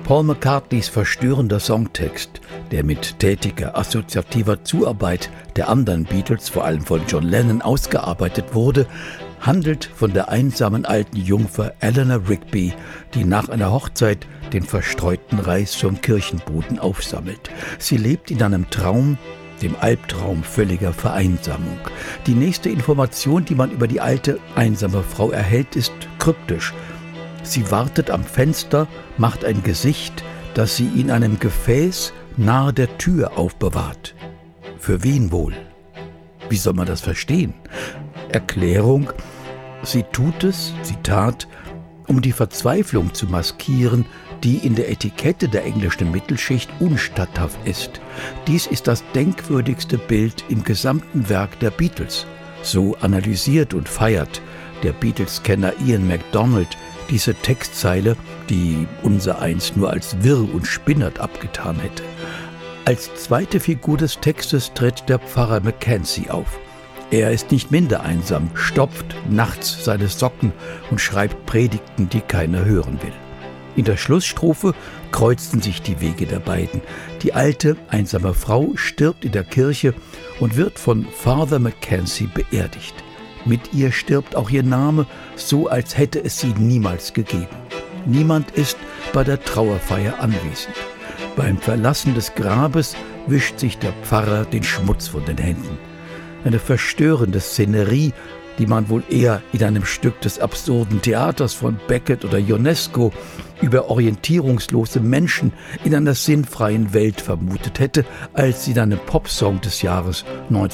Paul McCartneys verstörender Songtext, der mit tätiger assoziativer Zuarbeit der anderen Beatles, vor allem von John Lennon, ausgearbeitet wurde, handelt von der einsamen alten Jungfer Eleanor Rigby, die nach einer Hochzeit den verstreuten Reis vom Kirchenboden aufsammelt. Sie lebt in einem Traum, dem Albtraum völliger Vereinsamung. Die nächste Information, die man über die alte, einsame Frau erhält, ist kryptisch. Sie wartet am Fenster, macht ein Gesicht, das sie in einem Gefäß nahe der Tür aufbewahrt. Für wen wohl? Wie soll man das verstehen? Erklärung: Sie tut es, Zitat, um die Verzweiflung zu maskieren, die in der Etikette der englischen Mittelschicht unstatthaft ist. Dies ist das denkwürdigste Bild im gesamten Werk der Beatles. So analysiert und feiert der Beatles-Kenner Ian MacDonald diese Textzeile, die unsereins nur als wirr und spinnert abgetan hätte. Als zweite Figur des Textes tritt der Pfarrer Mackenzie auf. Er ist nicht minder einsam, stopft nachts seine Socken und schreibt Predigten, die keiner hören will. In der Schlussstrophe kreuzen sich die Wege der beiden. Die alte, einsame Frau stirbt in der Kirche und wird von Father Mackenzie beerdigt. Mit ihr stirbt auch ihr Name, so als hätte es sie niemals gegeben. Niemand ist bei der Trauerfeier anwesend. Beim Verlassen des Grabes wischt sich der Pfarrer den Schmutz von den Händen. Eine verstörende Szenerie, die man wohl eher in einem Stück des absurden Theaters von Beckett oder Ionesco über orientierungslose Menschen in einer sinnfreien Welt vermutet hätte, als in einem Popsong des Jahres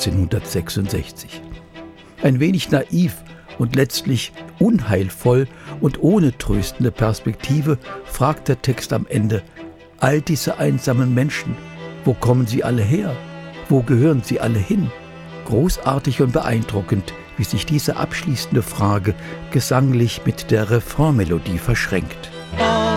1966. Ein wenig naiv und letztlich unheilvoll und ohne tröstende Perspektive fragt der Text am Ende: All diese einsamen Menschen, wo kommen sie alle her? Wo gehören sie alle hin? Großartig und beeindruckend, wie sich diese abschließende Frage gesanglich mit der Refrainmelodie verschränkt.